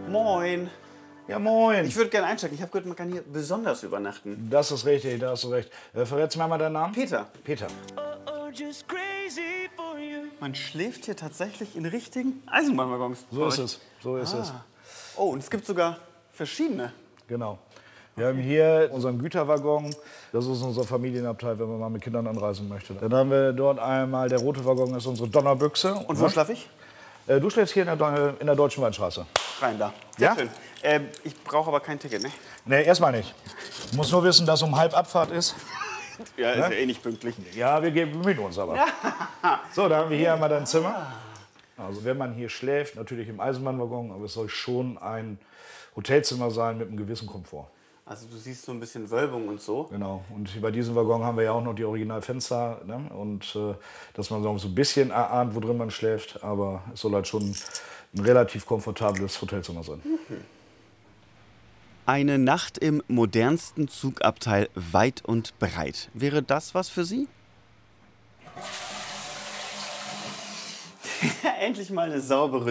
Moin. Ja, moin. Ich würde gerne einsteigen. Ich habe gehört, man kann hier besonders übernachten. Das ist richtig, da hast du recht. Verrätst du mir mal deinen Namen? Peter. Peter. Man schläft hier tatsächlich in richtigen Eisenbahnwaggons. So ist es. So ist es. Oh, und es gibt sogar verschiedene. Genau. Wir haben hier unseren Güterwaggon. Das ist unser Familienabteil, wenn man mal mit Kindern anreisen möchte. Dann haben wir dort einmal, der rote Waggon ist unsere Donnerbüchse. Und wo schlafe ich? Du schläfst hier in der Deutschen Weinstraße. Rein da. Sehr Ja? schön. Ich brauche aber kein Ticket, ne? Nee, erstmal nicht. Du musst nur wissen, dass um halb Abfahrt ist. Ja, ist ja eh nicht pünktlich. Ja, wir bemühen uns aber. So, da haben wir hier einmal dein Zimmer. Also wenn man hier schläft, natürlich im Eisenbahnwaggon, aber es soll schon ein Hotelzimmer sein mit einem gewissen Komfort. Also du siehst so ein bisschen Wölbung und so. Genau. Und bei diesem Waggon haben wir ja auch noch die Originalfenster. Ne? Und dass man so ein bisschen erahnt, wo drin man schläft. Aber es soll halt schon ein relativ komfortables Hotelzimmer sein. Eine Nacht im modernsten Zugabteil weit und breit. Wäre das was für Sie? Endlich mal eine saubere